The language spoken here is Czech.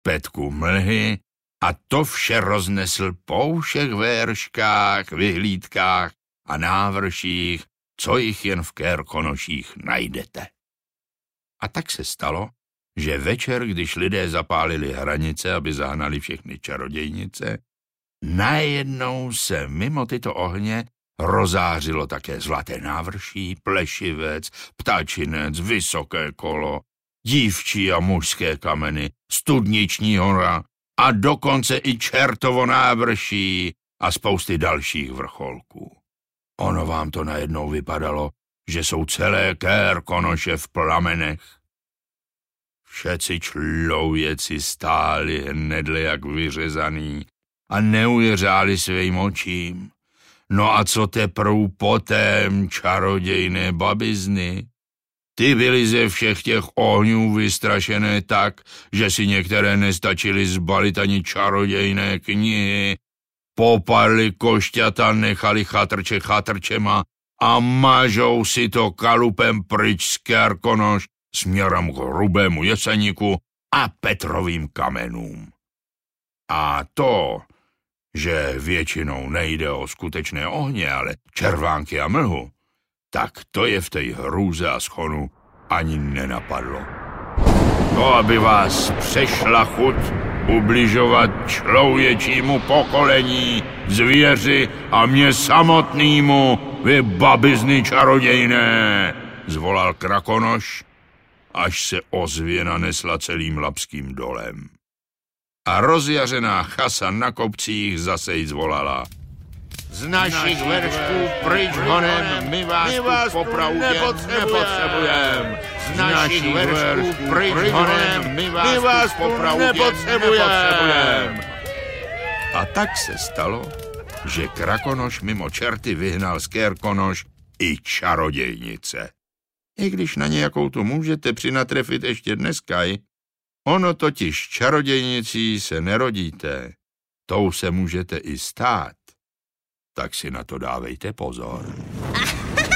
Petku mlhy a to vše roznesl po všech vérškách, vyhlídkách a návrších, co jich jen v Kérkonoších najdete. A tak se stalo, že večer, když lidé zapálili hranice, aby zahnali všechny čarodějnice, najednou se mimo tyto ohně rozářilo také zlaté návrší, plešivec, ptačinec, vysoké kolo, dívčí a mužské kameny, studniční hora a dokonce i čertovo návrší a spousty dalších vrcholků. Ono vám to najednou vypadalo, že jsou celé Kérkonoše v plamenech. Všeci člověci stáli hnedle jak vyřezaný a neuvěřáli svým očím. No a co teprv potem čarodějné babizny? Ty byly ze všech těch ohňů vystrašené tak, že si některé nestačily zbalit ani čarodějné knihy, popadly košťata, nechali chatrče chatrčema a mažou si to kalupem pryč z Kérkonoš směrem k Hrubému Jeseníku a Petrovým kamenům. A to, že většinou nejde o skutečné ohně, ale červánky a mlhu, tak to je v té hrůze a schonu ani nenapadlo. To, aby vás přešla chuť ubližovat člověčímu pokolení, zvěři a mě samotnýmu, vy babizny čarodějné, zvolal Krakonoš, až se ozvěna nesla celým Lapským dolem. A rozjařená chasa na kopcích zase jí zvolala. Z našich veršků pryč honem, my vás tu popravdě nepotřebujem. Z našich veršků pryč honem, my vás tu popravdě nepotřebujem. A tak se stalo, že Krakonoš mimo čerty vyhnal z Kérkonoš i čarodějnice. I když na nějakou tu můžete přinatrefit ještě dneska, ono totiž čarodějnicí se nerodíte, tou se můžete i stát. Tak si na to dávejte pozor.